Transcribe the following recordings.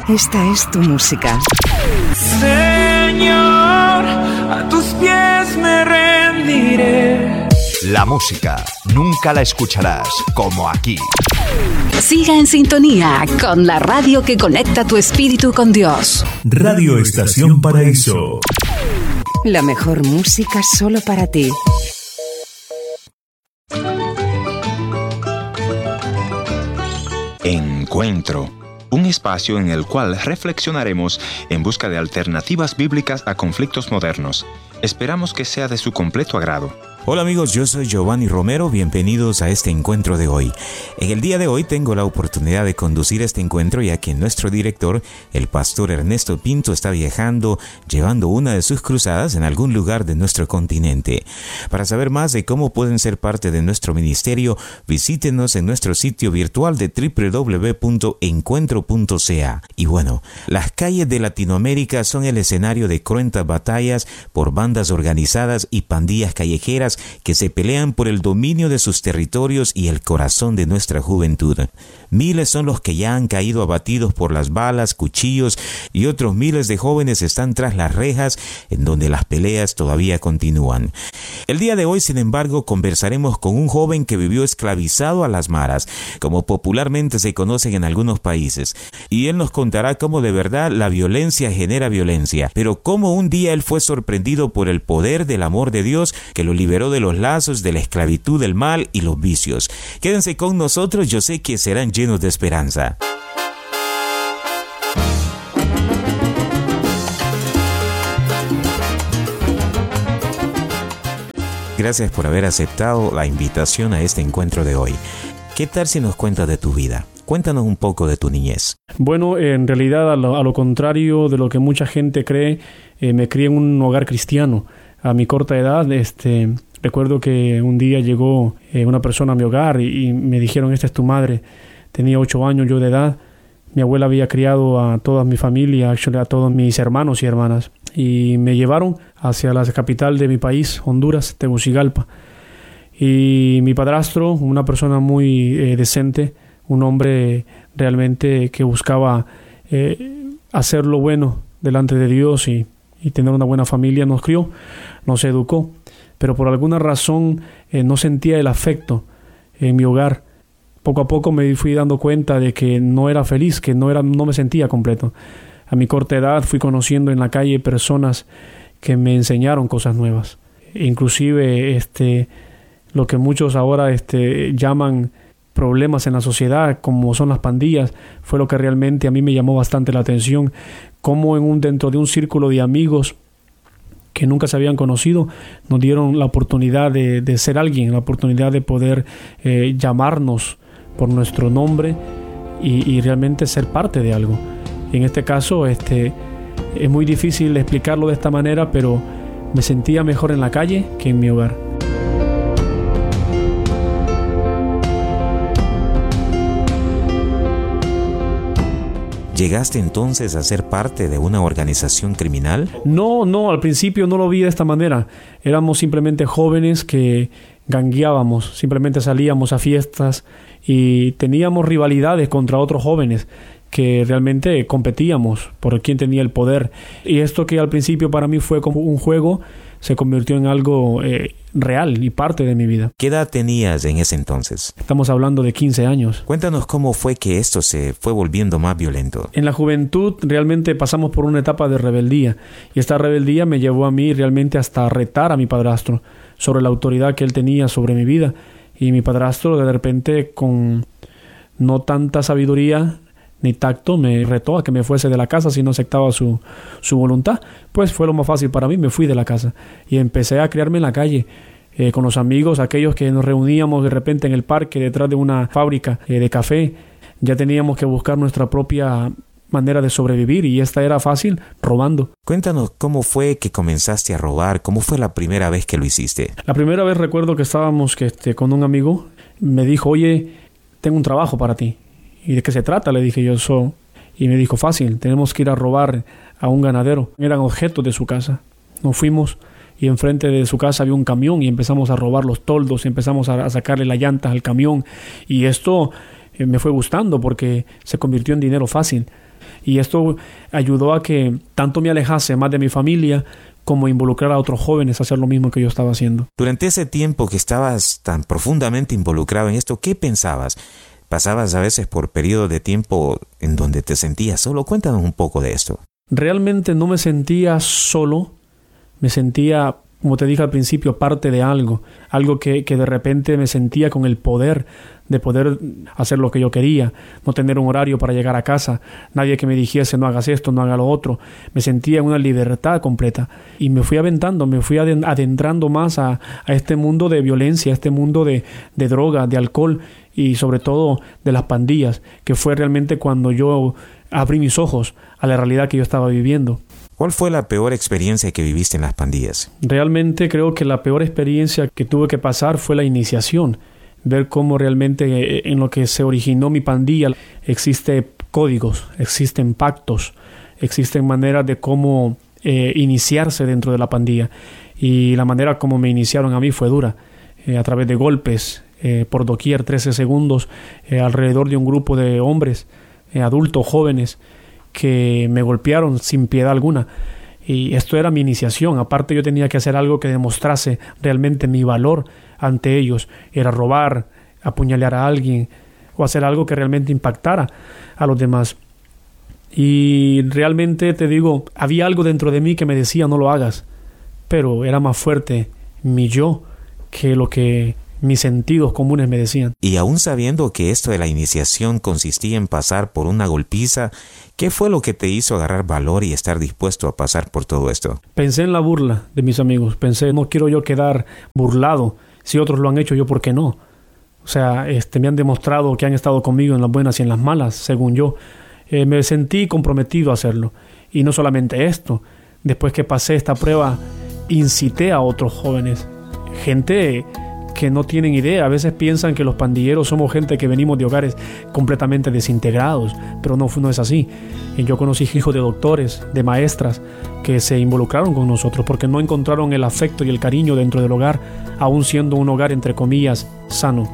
esta es tu música. Señor, a tus pies me rendiré. La música nunca la escucharás como aquí. Siga en sintonía con la radio que conecta tu espíritu con Dios. Radio Estación Paraíso. La mejor música solo para ti. Encuentro, un espacio en el cual reflexionaremos en busca de alternativas bíblicas a conflictos modernos. Esperamos que sea de su completo agrado. Hola amigos, yo soy Giovanni Romero, bienvenidos a este encuentro de hoy. En el día de hoy tengo la oportunidad de conducir este encuentro ya que nuestro director, el pastor Ernesto Pinto, está viajando, llevando una de sus cruzadas en algún lugar de nuestro continente. Para saber más de cómo pueden ser parte de nuestro ministerio, visítenos en nuestro sitio virtual de www.encuentro.ca. Y bueno, las calles de Latinoamérica son el escenario de cruentas batallas por bandas organizadas y pandillas callejeras que se pelean por el dominio de sus territorios y el corazón de nuestra juventud. Miles son los que ya han caído abatidos por las balas, cuchillos, y otros miles de jóvenes están tras las rejas en donde las peleas todavía continúan. El día de hoy, sin embargo, conversaremos con un joven que vivió esclavizado a las maras, como popularmente se conocen en algunos países, y él nos contará cómo de verdad la violencia genera violencia, pero cómo un día él fue sorprendido por el poder del amor de Dios que lo liberó de los lazos de la esclavitud, del mal y los vicios. Quédense con nosotros, yo sé que serán llenos de esperanza. Gracias por haber aceptado la invitación a este encuentro de hoy. ¿Qué tal si nos cuentas de tu vida? Cuéntanos un poco de tu niñez. Bueno, en realidad, a lo contrario de lo que mucha gente cree, me crié en un hogar cristiano. A mi corta edad, recuerdo que un día llegó una persona a mi hogar y me dijeron, esta es tu madre. Tenía 8 años yo de edad. Mi abuela había criado a toda mi familia, a todos mis hermanos y hermanas. Y me llevaron hacia la capital de mi país, Honduras, Tegucigalpa. Y mi padrastro, una persona muy decente, un hombre realmente que buscaba hacer lo bueno delante de Dios y tener una buena familia, nos crió, nos educó. Pero por alguna razón no sentía el afecto en mi hogar. Poco a poco me fui dando cuenta de que no era feliz, que no me sentía completo. A mi corta edad fui conociendo en la calle personas que me enseñaron cosas nuevas. Inclusive lo que muchos ahora llaman problemas en la sociedad, como son las pandillas, fue lo que realmente a mí me llamó bastante la atención. Cómo dentro de un círculo de amigos que nunca se habían conocido, nos dieron la oportunidad de ser alguien, la oportunidad de poder llamarnos por nuestro nombre y realmente ser parte de algo. En este caso, es muy difícil explicarlo de esta manera, pero me sentía mejor en la calle que en mi hogar. ¿Llegaste entonces a ser parte de una organización criminal? No, al principio no lo vi de esta manera. Éramos simplemente jóvenes que gangueábamos, simplemente salíamos a fiestas y teníamos rivalidades contra otros jóvenes que realmente competíamos por quién tenía el poder. Y esto que al principio para mí fue como un juego, se convirtió en algo real y parte de mi vida. ¿Qué edad tenías en ese entonces? Estamos hablando de 15 años. Cuéntanos cómo fue que esto se fue volviendo más violento. En la juventud realmente pasamos por una etapa de rebeldía, y esta rebeldía me llevó a mí realmente hasta retar a mi padrastro sobre la autoridad que él tenía sobre mi vida. Y mi padrastro de repente, con no tanta sabiduría ni tacto, me retó a que me fuese de la casa si no aceptaba su voluntad. Pues fue lo más fácil para mí, me fui de la casa y empecé a criarme en la calle, con los amigos, aquellos que nos reuníamos de repente en el parque detrás de una fábrica de café. Ya teníamos que buscar nuestra propia manera de sobrevivir, y esta era fácil, robando. Cuéntanos cómo fue que comenzaste a robar, cómo fue la primera vez que lo hiciste. La primera vez recuerdo que estábamos con un amigo, me dijo, oye, tengo un trabajo para ti. ¿Y de qué se trata? Le dije yo. Y me dijo, fácil, tenemos que ir a robar a un ganadero. Eran objetos de su casa. Nos fuimos y enfrente de su casa había un camión y empezamos a robar los toldos, y empezamos a sacarle las llantas al camión. Y esto me fue gustando porque se convirtió en dinero fácil. Y esto ayudó a que tanto me alejase más de mi familia como involucrar a otros jóvenes a hacer lo mismo que yo estaba haciendo. Durante ese tiempo que estabas tan profundamente involucrado en esto, ¿qué pensabas? ¿Pasabas a veces por periodos de tiempo en donde te sentías solo? Cuéntanos un poco de esto. Realmente no me sentía solo, me sentía, como te dije al principio, parte de algo que de repente me sentía con el poder de poder hacer lo que yo quería, no tener un horario para llegar a casa, nadie que me dijese no hagas esto, no hagas lo otro. Me sentía en una libertad completa y me fui adentrando más a este mundo de violencia, a este mundo de droga, de alcohol y sobre todo de las pandillas, que fue realmente cuando yo abrí mis ojos a la realidad que yo estaba viviendo. ¿Cuál fue la peor experiencia que viviste en las pandillas? Realmente creo que la peor experiencia que tuve que pasar fue la iniciación. Ver cómo realmente en lo que se originó mi pandilla existen códigos, existen pactos, existen maneras de cómo iniciarse dentro de la pandilla. Y la manera como me iniciaron a mí fue dura, a través de golpes, por doquier, 13 segundos, alrededor de un grupo de hombres, adultos, jóvenes, que me golpearon sin piedad alguna. Y esto era mi iniciación. Aparte, yo tenía que hacer algo que demostrase realmente mi valor ante ellos. Era robar, apuñalar a alguien o hacer algo que realmente impactara a los demás. Y realmente te digo, había algo dentro de mí que me decía no lo hagas, pero era más fuerte mi yo que lo que mis sentidos comunes me decían. Y aún sabiendo que esto de la iniciación consistía en pasar por una golpiza, ¿qué fue lo que te hizo agarrar valor y estar dispuesto a pasar por todo esto? Pensé en la burla de mis amigos. Pensé, no quiero yo quedar burlado. Si otros lo han hecho, yo, ¿por qué no? O sea, me han demostrado que han estado conmigo en las buenas y en las malas, según yo. Me sentí comprometido a hacerlo. Y no solamente esto. Después que pasé esta prueba, incité a otros jóvenes. Gente que no tienen idea. A veces piensan que los pandilleros somos gente que venimos de hogares completamente desintegrados, pero no es así. Yo conocí hijos de doctores, de maestras, que se involucraron con nosotros porque no encontraron el afecto y el cariño dentro del hogar, aún siendo un hogar, entre comillas, sano.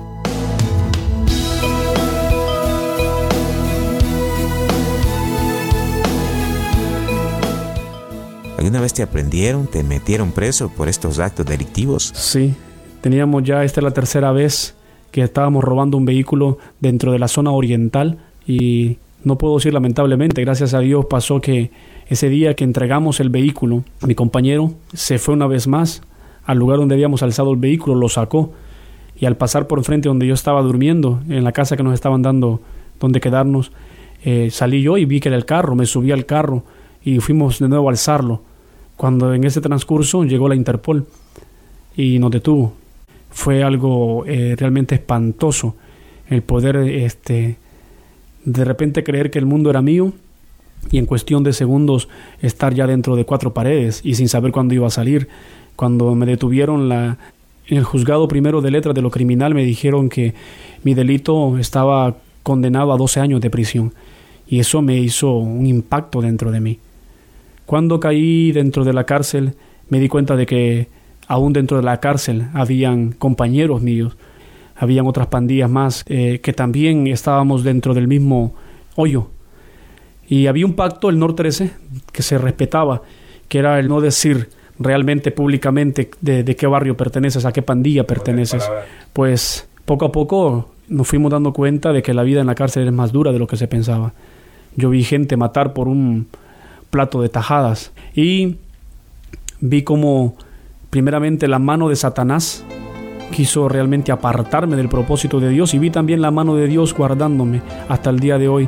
¿Alguna vez te aprendieron, te metieron preso por estos actos delictivos? Sí. Teníamos ya, esta es la tercera vez que estábamos robando un vehículo dentro de la zona oriental y no puedo decir lamentablemente, gracias a Dios pasó que ese día que entregamos el vehículo, mi compañero se fue una vez más al lugar donde habíamos alzado el vehículo, lo sacó y al pasar por enfrente donde yo estaba durmiendo, en la casa que nos estaban dando donde quedarnos, salí yo y vi que era el carro, me subí al carro y fuimos de nuevo a alzarlo. Cuando en ese transcurso llegó la Interpol y nos detuvo. Fue algo realmente espantoso el poder de repente creer que el mundo era mío y en cuestión de segundos estar ya dentro de 4 paredes y sin saber cuándo iba a salir. Cuando me detuvieron en el juzgado primero de letras de lo criminal, me dijeron que mi delito estaba condenado a 12 años de prisión y eso me hizo un impacto dentro de mí. Cuando caí dentro de la cárcel me di cuenta de que aún dentro de la cárcel habían compañeros míos, habían otras pandillas más que también estábamos dentro del mismo hoyo. Y había un pacto, el NOR 13, que se respetaba, que era el no decir realmente públicamente de qué barrio perteneces, a qué pandilla perteneces. Pues poco a poco nos fuimos dando cuenta de que la vida en la cárcel es más dura de lo que se pensaba. Yo vi gente matar por un plato de tajadas y vi como primeramente la mano de Satanás quiso realmente apartarme del propósito de Dios y vi también la mano de Dios guardándome hasta el día de hoy.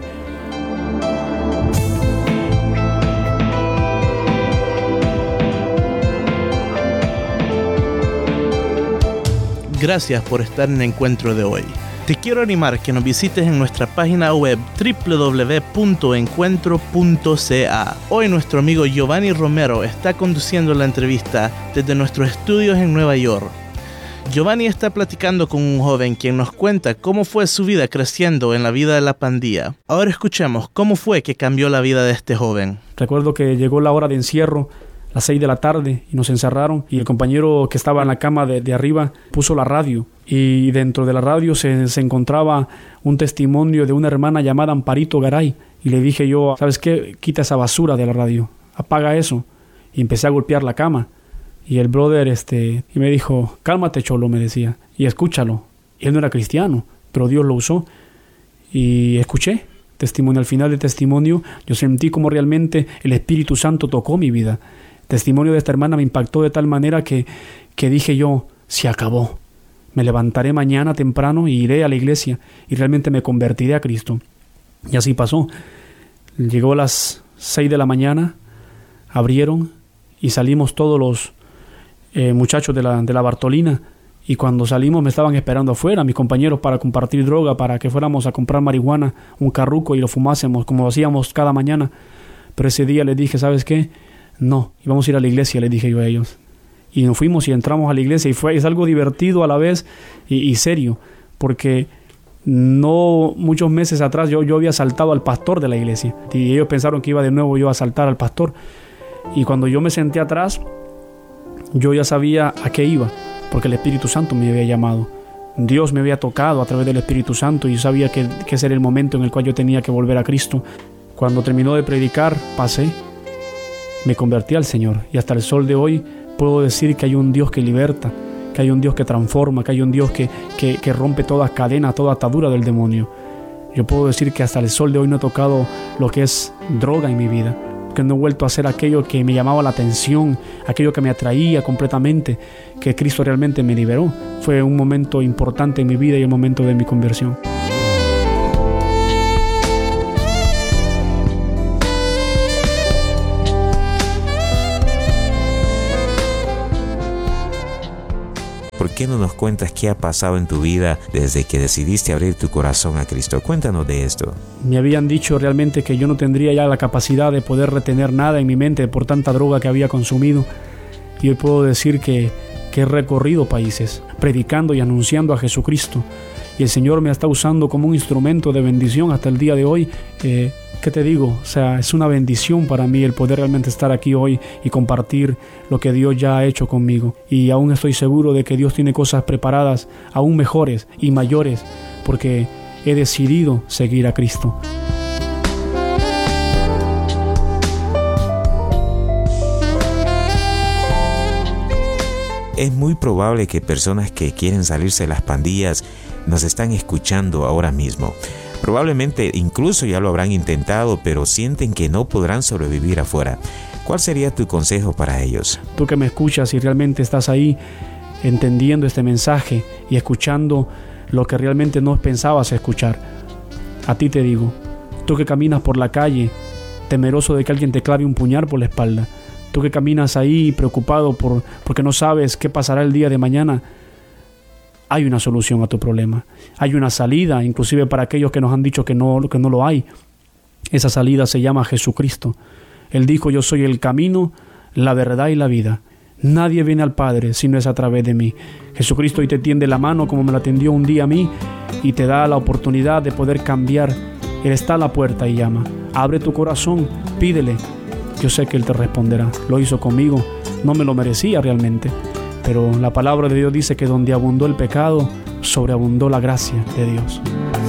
Gracias por estar en el encuentro de hoy. Te quiero animar que nos visites en nuestra página web www.encuentro.ca. Hoy nuestro amigo Giovanni Romero está conduciendo la entrevista desde nuestros estudios en Nueva York. Giovanni está platicando con un joven quien nos cuenta cómo fue su vida creciendo en la vida de la pandilla. Ahora escuchemos cómo fue que cambió la vida de este joven. Recuerdo que llegó la hora de encierro, las 6 de la tarde, y nos encerraron y el compañero que estaba en la cama de arriba puso la radio y dentro de la radio se encontraba un testimonio de una hermana llamada Amparito Garay Y le dije yo, ¿sabes qué? Quita esa basura de la radio, apaga eso. Y empecé a golpear la cama. Y el brother y me dijo, cálmate, cholo, me decía, y escúchalo. Y él no era cristiano, pero Dios lo usó. Y escuché testimonio. Al final del testimonio yo sentí como realmente el Espíritu Santo tocó mi vida. El testimonio de esta hermana me impactó de tal manera que dije yo, se acabó. Me levantaré mañana temprano y iré a la iglesia y realmente me convertiré a Cristo. Y así pasó. Llegó a las 6 de la mañana, abrieron y salimos todos los muchachos de la Bartolina. Y cuando salimos me estaban esperando afuera mis compañeros para compartir droga, para que fuéramos a comprar marihuana, un carruco y lo fumásemos como hacíamos cada mañana. Pero ese día les dije, ¿sabes qué? No, íbamos a ir a la iglesia, les dije yo a ellos. Y nos fuimos y entramos a la iglesia y es algo divertido a la vez y serio, porque no muchos meses atrás yo había asaltado al pastor de la iglesia y ellos pensaron que iba de nuevo yo a asaltar al pastor. Y cuando yo me senté atrás, yo ya sabía a qué iba, porque el Espíritu Santo me había llamado. Dios me había tocado a través del Espíritu Santo y yo sabía que ese era el momento en el cual yo tenía que volver a Cristo. Cuando terminó de predicar, pasé, me convertí al Señor y hasta el sol de hoy puedo decir que hay un Dios que liberta, que hay un Dios que transforma, que hay un Dios que rompe toda cadena, toda atadura del demonio. Yo puedo decir que hasta el sol de hoy no he tocado lo que es droga en mi vida, que no he vuelto a hacer aquello que me llamaba la atención, aquello que me atraía completamente, que Cristo realmente me liberó. Fue un momento importante en mi vida y el momento de mi conversión. ¿Por qué no nos cuentas qué ha pasado en tu vida desde que decidiste abrir tu corazón a Cristo? Cuéntanos de esto. Me habían dicho realmente que yo no tendría ya la capacidad de poder retener nada en mi mente por tanta droga que había consumido. Y hoy puedo decir que he recorrido países predicando y anunciando a Jesucristo. Y el Señor me está usando como un instrumento de bendición hasta el día de hoy. ¿Qué te digo? O sea, es una bendición para mí el poder realmente estar aquí hoy y compartir lo que Dios ya ha hecho conmigo. Y aún estoy seguro de que Dios tiene cosas preparadas aún mejores y mayores, porque he decidido seguir a Cristo. Es muy probable que personas que quieren salirse de las pandillas nos están escuchando ahora mismo. Probablemente incluso ya lo habrán intentado, pero sienten que no podrán sobrevivir afuera. ¿Cuál sería tu consejo para ellos? Tú que me escuchas y realmente estás ahí entendiendo este mensaje y escuchando lo que realmente no pensabas escuchar. A ti te digo, tú que caminas por la calle temeroso de que alguien te clave un puñal por la espalda, tú que caminas ahí preocupado porque no sabes qué pasará el día de mañana, hay una solución a tu problema. Hay una salida, inclusive para aquellos que nos han dicho que no lo hay. Esa salida se llama Jesucristo. Él dijo, yo soy el camino, la verdad y la vida. Nadie viene al Padre si no es a través de mí. Jesucristo hoy te tiende la mano como me la tendió un día a mí y te da la oportunidad de poder cambiar. Él está a la puerta y llama. Abre tu corazón, pídele. Yo sé que Él te responderá. Lo hizo conmigo. No me lo merecía realmente. Pero la palabra de Dios dice que donde abundó el pecado, sobreabundó la gracia de Dios.